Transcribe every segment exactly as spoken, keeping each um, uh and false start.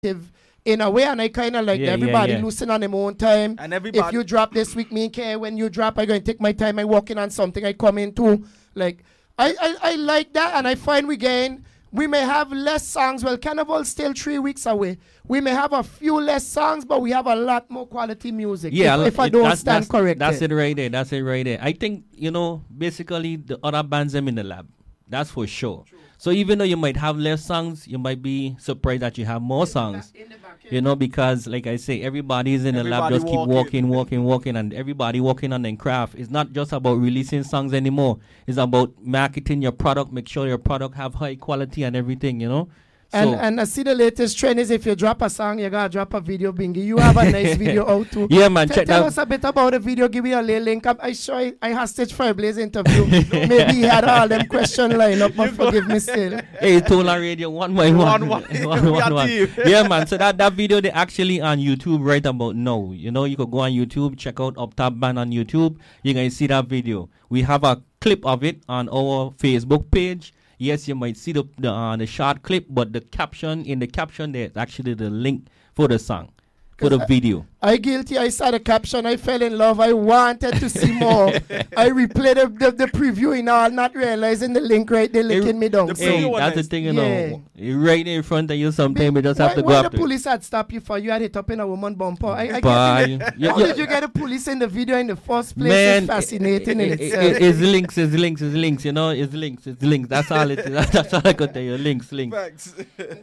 creative in a way, and I kind of like Yeah, yeah, everybody yeah. loosen on their own time. And everybody. If you drop this week, me and Kay, when you drop, I'm going to take my time. I working on something. I come into like I, I I like that, and I find we gain. We may have less songs. Well, Carnival's still three weeks away. We may have a few less songs, but we have a lot more quality music. Yeah, if, if I it- don't that's, stand that's, corrected. That's it right there. That's it right there. I think, you know, basically the other bands them in the lab. That's for sure. True. So even though you might have less songs, you might be surprised that you have more songs. In the back, yeah. You know, because like I say, everybody is in the lab, Everybody just keep walking. walking, walking, walking, and everybody working on their craft. It's not just about releasing songs anymore. It's about marketing your product, make sure your product have high quality and everything, you know. And So- and I see the latest trend is if you drop a song, you gotta drop a video, Bingy. You have a nice video out too. Yeah, man, T- check tell that. us a bit about the video. Give me a little link. I, I saw it. I hostage for a Blaze interview. Maybe he had all them question line up, but forgive me still. Hey, Tola Radio, one by one. One, one. one, We one, are one. team. Yeah, man. So that, that video, they actually on YouTube right about now. You know, you could go on YouTube, check out Up Top Band on YouTube. You can see that video. We have a clip of it on our Facebook page. Yes, you might see the the, uh, the short clip, but the caption, in the caption, there's actually the link for the song, for the I- video. I guilty. I saw the caption. I fell in love. I wanted to see more. I replayed the, the, the preview and all, not realizing the link right there linking me down. the So, preview Hey, was that's the nice. thing, you Yeah. know. Right in front of you sometimes, you just have why, to go why up the to it. police had stopped you for? You had hit up in a woman bumper. I, I Bye. get You- How you- did you get the police in the video in the first place? Man, It's fascinating it, in it, itself. it, it's links, it's links, it's links, you know, it's links, it's links. That's all it is. That's all I could tell you. Links, links. Facts.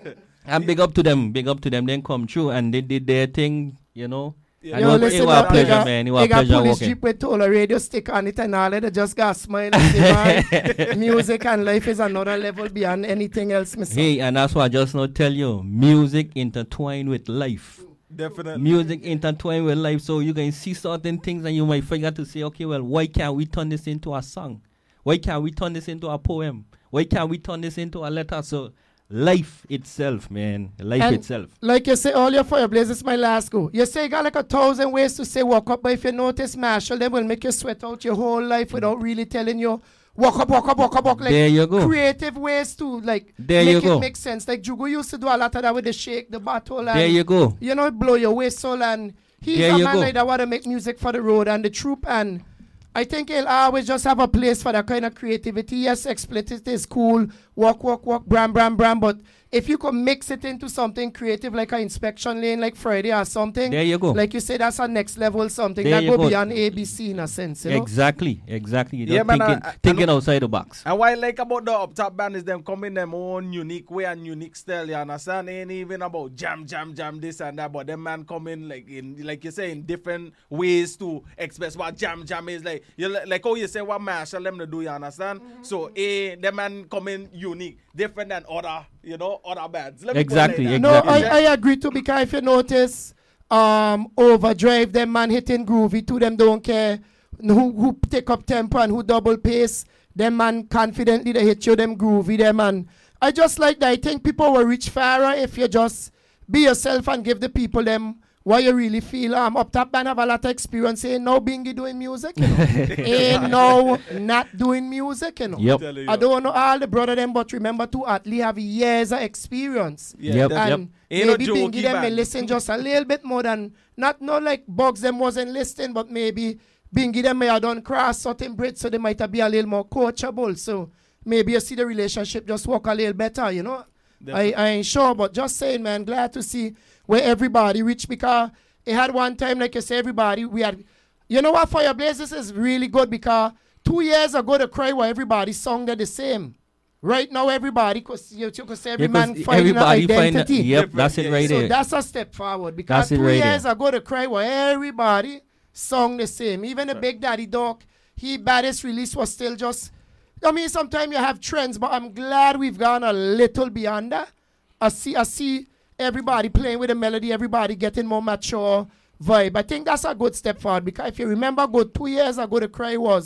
And big up to them, big up to them. Then come through and they did their thing, you know. Yeah. And Yo, it was, listen it was a up, pleasure, nigga. man. It was a They got pleasure police walking. jeep with Tola radio stick on it and all that. They just got smile and say, man, music and life is another level beyond anything else, mister. Hey, and that's why I just not tell you, music intertwined with life. Definitely. Music intertwined with life, so you can see certain things and you might forget to say, okay, well, why can't we turn this into a song? Why can't we turn this into a poem? Why can't we turn this into a letter? So life itself, man, life And itself. Like you say, all your fireblaze is my last go. You say you got like a thousand ways to say walk up, but if you notice Marshall, they will make you sweat out your whole life without really telling you walk up, walk up, walk up, walk. Like There you go. creative ways to like There make you it go. make sense. Like Jugo used to do a lot of that with the shake, the battle, and There you go. you know, blow your whistle, and he's There a you man go. like that want to make music for the road and the troop, and I think he'll always just have a place for that kind of creativity. Yes, explicit is cool, walk, walk, walk, bram, bram, bram, but if you could mix it into something creative like an inspection lane like Friday or something, There you go. like you say, that's a next level something There that you go, go. beyond A B C in a sense, you know? Exactly, exactly. Just Yeah, man, thinking, I- I- thinking I outside the box. And what I like about the Up Top Band is them coming them own unique way and unique style, you understand? Ain't even about jam, jam, jam, this and that, but them man coming like in, like you say, in different ways to express what jam, jam is like. You li- like how you say what Marshall them to do, you understand? So, eh, them man coming unique, different than other, you know, other bands. Let me put it Exactly, like that. No, exactly. I, I agree too, because if you notice, um, Overdrive, them man hitting groovy too, them don't care who, who take up tempo and who double pace, them man confidently they hit you, them groovy, them man. I just like that. I think people will reach fairer if you just be yourself and give the people them what you really feel. Um, Up Top Band have a lot of experience. Ain't no Bingy doing music, you know. Ain't no not doing music, you know. Yep. Telling you. I don't know all the brother them, but remember to at least have years of experience. Yeah, Yep, that- And Ain't no maybe jokey Bingy them may band. listen just a little bit more than, not no like Bugs them wasn't listening, but maybe Bingy them may have done cross certain Brits, so they might have be a little more coachable. So maybe you see the relationship just work a little better, you know. I, I ain't sure, but just saying, man, glad to see where everybody reached, because it had one time, like you say, everybody, we had, you know what, Fire Blazers is really good, because two years ago, the cry where everybody sung they're the same. Right now, everybody, because you, you could say every Yeah, 'cause man finding an everybody find a- identity. Yep, that's it Yeah. right So there. that's a step forward, because That's it two right years there. ago, the cry where everybody sung the same. Even the Big Daddy Dog, he baddest release was still just, I mean, sometimes you have trends, but I'm glad we've gone a little beyond that. I see, I see everybody playing with the melody, everybody getting more mature vibe. I think that's a good step forward, because if you remember, good two years ago, the cry was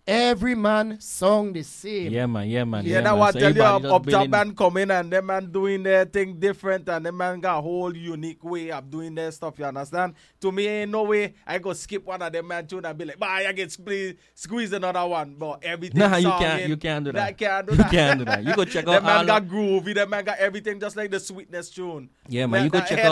every man song the same. Yeah, man. Yeah, man. Yeah, yeah that man. what So tell you everybody up, just up top building- band coming and them man doing their thing different and them man got a whole unique way of doing their stuff, you understand? To me, ain't no way I go skip one of them man tune and be like, bye, I get squeeze, squeeze another one. But everything Nah, you song can't. in- You can't do that. I can't do You that. can't do that. You go check out That man all got of- groovy, that man got everything just like the Sweetness tune. Yeah, man. That- You go that check head